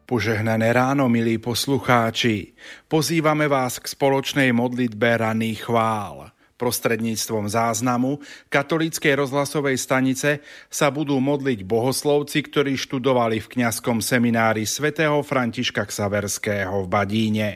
Požehnané ráno, milí poslucháči. Pozývame vás k spoločnej modlitbe ranných chvál. Prostredníctvom záznamu katolíckej rozhlasovej stanice sa budú modliť bohoslovci, ktorí študovali v kňazskom seminári svätého Františka Xaverského v Badíne.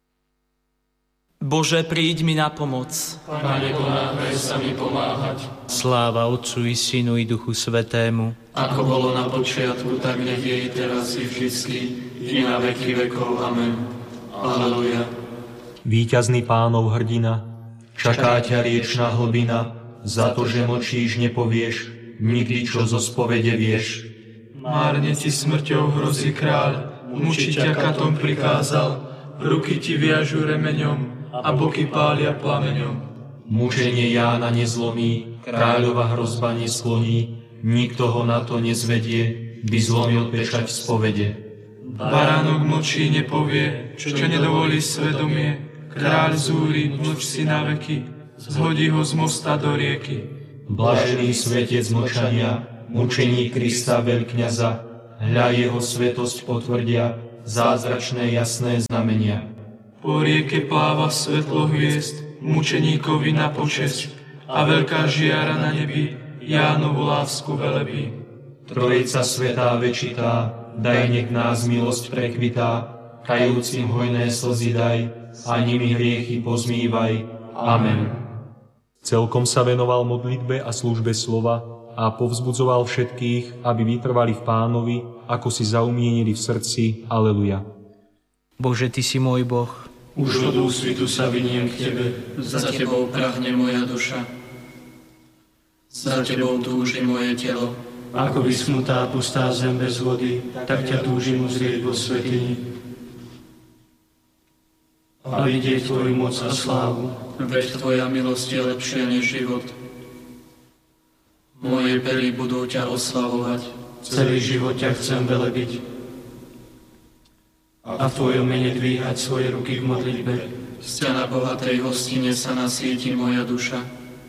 Bože, príď mi na pomoc. Pane, ponáhľaj sa mi pomáhať. Sláva Otcu i Synu i Duchu Svätému. Ako bolo na počiatku, tak nech je i teraz i vždycky, i na veky vekov. Amen. Aleluja. Víťazný Pánov hrdina, čaká ťa riečná hlbina, za to, že mlčíš, nepovieš, nikdy čo zo spovede vieš. Márne ti smrťou hrozí kráľ, mučiť ťa katom prikázal, ruky ti viažu remeňom a boky pália plameňom. Mučenie Jána nezlomí, kráľova hrozba neskloní, nikto ho na to nezvedie, by zlomil pečať spovede. Baránok mlčí, nepovie, čo nedovolí svedomie, kráľ zúri, mlč si na veky, zhodí ho z mosta do rieky. Blažený svetec mlčania, mučení Krista veľkňaza, hľa jeho svetosť potvrdia, zázračné jasné znamenia. Po rieke pláva svetlo hviezd, mučeníkovi na počesť, a veľká žiara na nebi Jánovu lásku velebí. Trojica svätá večitá, daj nech nás milosť prekvitá, kajúcim hojné slzy daj, a nimi hriechy pozmývaj. Amen. Celkom sa venoval modlitbe a službe slova a povzbudzoval všetkých, aby vytrvali v Pánovi, ako si zaumienili v srdci. Aleluja. Bože, Ty si môj Boh. Už od úsvitu sa viniem k Tebe, za Tebou prahne moja duša. Za Tebou túži moje telo. Ako vyschnutá pustá zem bez vody, tak ťa túžim uzrieť vo svätyni. A vidieť Tvoju moc a slávu. Veď Tvoja milosť je lepšia než život. Moje pery budú ťa oslavovať. Celý život ťa chcem velebiť. A v Tvojom mene dvíhať svoje ruky k modlitbe. Z ťa na bohatej hostine sa nasíti moja duša.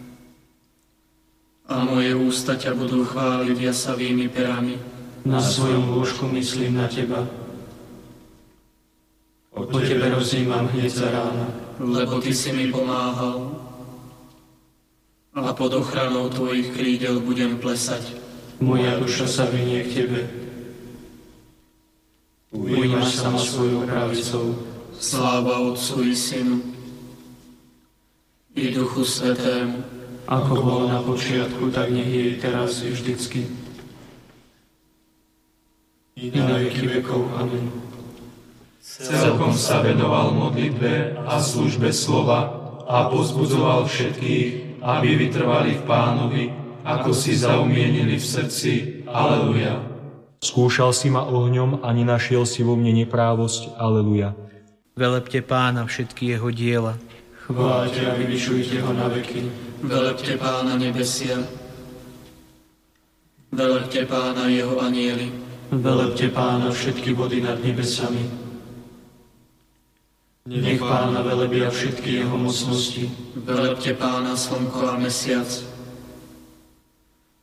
A moje ústa ťa budú chváliť jasavými perami. Na svojom lôžku myslím na Teba. O Tebe rozímam hneď za rána. Lebo Ty si mi pomáhal. A pod ochranou Tvojich krídel budem plesať. Moja duša sa vinie k Tebe. Ujímaš sa ma svojou pravicou. Sláva Otcu i Synu i Duchu Svätému. Ako bolo na počiatku, tak nech je i teraz i vždycky. I na veky vekov. Amen. Celkom sa venoval modlitbe a službe slova a povzbudzoval všetkých, aby vytrvali v Pánovi, ako si zaumienili v srdci. Aleluja. Skúšal si ma ohňom a nenašiel si vo mne neprávosť. Aleluja. Velepte Pána všetky jeho diela. Chváľte a vyvyšujte ho na veky. Velepte Pána nebesia. Velepte Pána jeho anjeli. Velepte Pána všetky vody nad nebesami. Nech Pána velebia všetky jeho mocnosti. Velepte Pána slnko a mesiac.